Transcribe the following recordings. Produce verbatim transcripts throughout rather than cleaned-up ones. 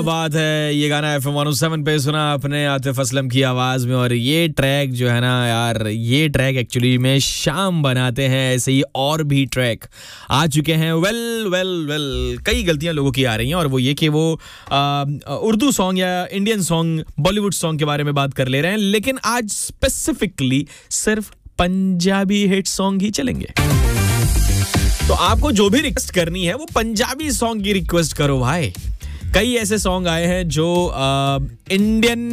बात है, ये गाना F M one O seven पे सुना आपने आतिफ असलम की आवाज में। और ये ट्रैक जो है ना यार, ये ट्रैक एक्चुअली में शाम बनाते हैं, ऐसे ही और भी ट्रैक आ चुके हैं। वेल वेल वेल कई गलतियां लोगों की आ रही हैं, और वो ये कि वो उर्दू सॉन्ग या इंडियन सॉन्ग, बॉलीवुड सॉन्ग के बारे में बात कर ले रहे हैं, लेकिन आज स्पेसिफिकली सिर्फ पंजाबी हिट सॉन्ग ही चलेंगे। तो आपको जो भी रिक्वेस्ट करनी है वो पंजाबी सॉन्ग की रिक्वेस्ट करो भाई। कई ऐसे सॉन्ग आए हैं जो इंडियन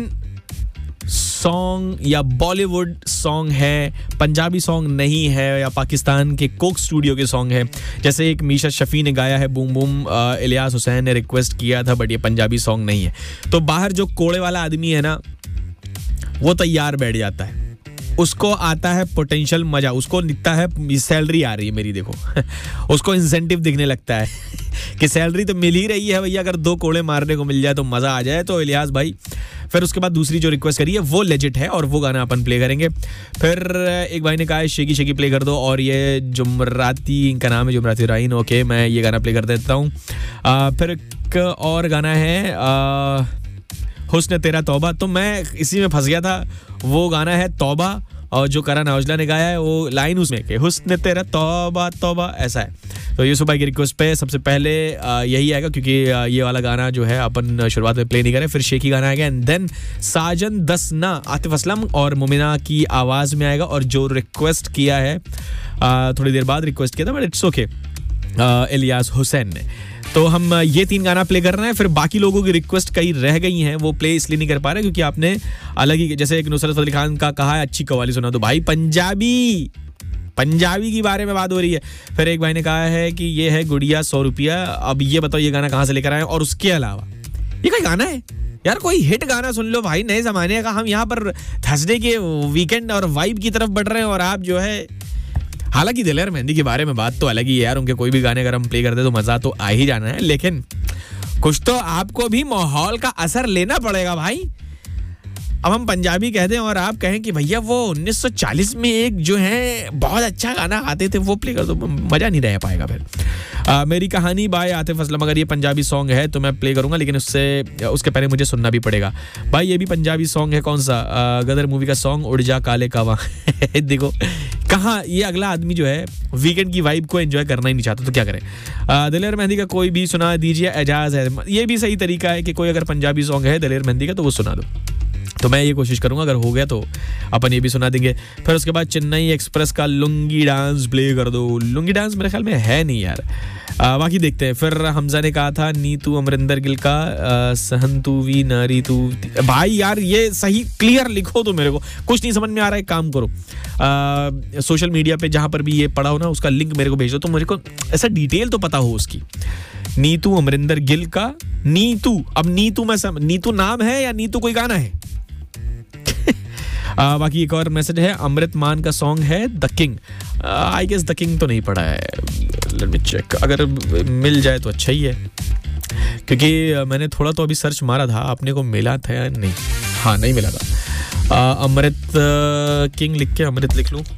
सॉन्ग या बॉलीवुड सॉन्ग है, पंजाबी सॉन्ग नहीं है, या पाकिस्तान के कोक स्टूडियो के सॉन्ग है। जैसे एक मीशा शफी ने गाया है बूम बूम, इलियास हुसैन ने रिक्वेस्ट किया था, बट ये पंजाबी सॉन्ग नहीं है। तो बाहर जो कोड़े वाला आदमी है ना, वो तैयार बैठ जाता है, उसको आता है पोटेंशियल मजा, उसको दिखता है सैलरी आ रही है मेरी, देखो उसको इंसेंटिव दिखने लगता है कि सैलरी तो मिल ही रही है भैया, अगर दो कोड़े मारने को मिल जाए तो मजा आ जाए। तो इलियास भाई फिर उसके बाद दूसरी जो रिक्वेस्ट करी है वो लेजिट है, और वो गाना अपन प्ले करेंगे। फिर एक भाई ने कहा है शेकी शेकी प्ले कर दो, और ये जुमराती, इनका नाम है जुमराती राइन, ओके मैं ये गाना प्ले कर देता हूँ। फिर एक और गाना है आ, हुस्न तेरा तौबा, तो मैं इसी में फंस गया था। वो गाना है तौबा, और जो करण औजला ने गाया है वो लाइन उसमें के हुस्न तेरा तौबा तौबा, ऐसा है। तो यूसुफ भाई की रिक्वेस्ट पे सबसे पहले यही आएगा, क्योंकि ये वाला गाना जो है अपन शुरुआत में प्ले नहीं करें। फिर शेखी गाना आएगा, एंड देन साजन दस ना आतिफ असलम और मुमिना की आवाज में आएगा। और जो रिक्वेस्ट किया है थोड़ी देर बाद रिक्वेस्ट किया था, but it's okay, Ilyas Hussain ने। तो हम ये तीन गाना प्ले कर रहे हैं। फिर बाकी लोगों की रिक्वेस्ट कई रह गई हैं, वो प्ले इसलिए नहीं कर पा रहे क्योंकि आपने अलग ही, जैसे एक नुसरत फतेह खान का कहा है अच्छी कव्वाली सुना दो भाई, पंजाबी पंजाबी की बारे में बात हो रही है। फिर एक भाई ने कहा है कि ये है गुड़िया सौ रुपया, अब ये बताओ ये गाना कहाँ से लेकर आए। और उसके अलावा ये कोई गाना है यार, कोई हिट गाना सुन लो भाई, नए जमाने का। हम यहाँ पर थर्सडे के वीकेंड और वाइब की तरफ बढ़ रहे हैं, और आप जो है, हालांकि दिलेर मेहंदी के बारे में बात तो अलग ही है यार, उनके कोई भी गाने अगर हम प्ले करते तो मजा तो आ ही जाना है, लेकिन कुछ तो आपको भी माहौल का असर लेना पड़ेगा भाई। अब हम पंजाबी कहते हैं और आप कहें कि भैया वो उन्नीस सौ चालीस में एक जो है बहुत अच्छा गाना गाते थे वो प्ले कर दो, मजा नहीं रह पाएगा फिर। आ, मेरी कहानी बाय आतिफ असलम, अगर ये पंजाबी सॉन्ग है तो मैं प्ले करूंगा, लेकिन उससे उसके पहले मुझे सुनना भी पड़ेगा भाई। ये भी पंजाबी सॉन्ग है, कौन सा? आ, गदर मूवी का सॉन्ग उड़ जा काले कावा देखो कहाँ ये अगला आदमी जो है वीकेंड की वाइब को एंजॉय करना ही नहीं चाहता, तो क्या करें। दिलेर मेहंदी का कोई भी सुना दीजिए, एजाज है, ये भी सही तरीका है कि कोई अगर पंजाबी सॉन्ग है दिलेर मेहंदी का तो वो सुना दो। तो मैं ये कोशिश करूंगा, अगर हो गया तो अपन ये भी सुना देंगे। फिर उसके बाद चेन्नई एक्सप्रेस का लुंगी डांस प्ले कर दो। लुंगी डांस मेरे ख्याल में है नहीं यार, आ, बाकी देखते हैं। फिर हमजा ने कहा था नीतू अमरिंदर गिल का आ, सहन तू वी नारी तू। भाई यार ये सही क्लियर लिखो तो, मेरे को कुछ नहीं समझ में आ रहा है, काम करो आ, सोशल मीडिया पे जहां पर भी ये पड़ा हो ना, उसका लिंक मेरे को भेज दो, तो मेरे को ऐसा डिटेल तो पता हो उसकी। नीतू अमरिंदर गिल का नीतू, अब नीतू में सम, नीतू नाम है या नीतू कोई गाना है? आ, बाकी एक और मैसेज है, अमृत मान का सॉन्ग है the king. I guess the king तो नहीं पड़ा है, लेट मी चेक, अगर मिल जाए तो अच्छा ही है, क्योंकि मैंने थोड़ा तो अभी सर्च मारा था, आपने को मिला था या नहीं? हाँ नहीं मिला था। आ, अमृत किंग लिख के अमृत लिख लूं,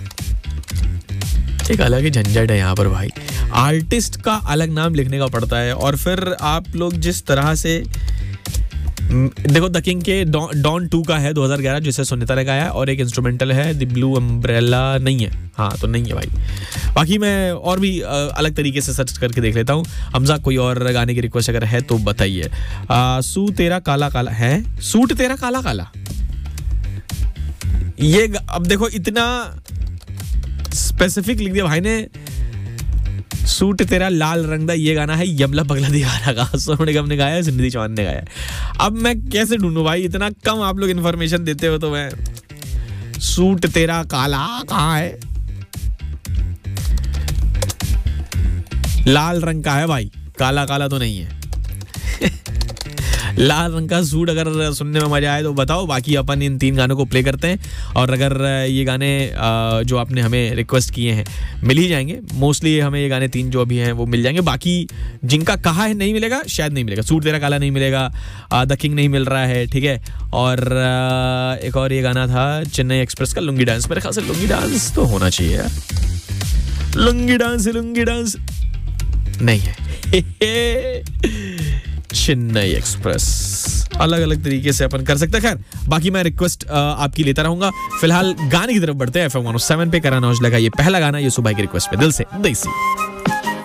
एक अलग ही झंझट है यहाँ पर भाई, आर्टिस्ट का अलग नाम लिखने का पड़ता है। और फिर आप लोग जिस तरह से देखो, द किंग के डॉन टू का है दो हज़ार ग्यारह, जिसे सुनीता ने गाया है, और एक इंस्ट्रूमेंटल है द ब्लू अम्ब्रेला, नहीं है, हाँ तो नहीं है भाई। बाकी मैं और भी अलग तरीके से सर्च करके देख लेता हूँ। हमजा कोई और गाने की रिक्वेस्ट अगर है तो बताइए। सू तेरा काला काला है, सूट तेरा काला काला, ये अब देखो इतना स्पेसिफिक लिख दिया भाई ने। सूट तेरा लाल रंग दा, ये गाना है यमला पगला दीवाना का, सोनू निगम ने गाया है, सिंधी चौहान ने गाया है। अब मैं कैसे ढूंढूं भाई, इतना कम आप लोग इन्फॉर्मेशन देते हो, तो मैं सूट तेरा काला कहाँ है? लाल रंग का है भाई, काला काला तो नहीं है। लाल रंग का सूट अगर सुनने में मजा आए तो बताओ, बाकी अपन इन तीन गानों को प्ले करते हैं। और अगर ये गाने जो आपने हमें रिक्वेस्ट किए हैं मिल ही जाएंगे, मोस्टली हमें ये गाने तीन जो अभी हैं वो मिल जाएंगे। बाकी जिनका कहा है नहीं मिलेगा, शायद नहीं मिलेगा। सूट तेरा काला नहीं मिलेगा, द किंग नहीं मिल रहा है, ठीक है। और एक और ये गाना था चेन्नई एक्सप्रेस का लुंगी डांस, मेरे ख्याल से लुंगी डांस तो होना चाहिए यार। लुंगी डांस लुंगी डांस नहीं है। चेन्नई एक्सप्रेस। अलग अलग तरीके से अपन कर सकते हैं। खैर बाकी मैं रिक्वेस्ट आपकी लेता रहूंगा। फिलहाल गाने की तरफ बढ़ते हैं। F M one O seven पे करण औजला का ये पहला गाना, ये सुबह की रिक्वेस्ट पे दिल से देसी।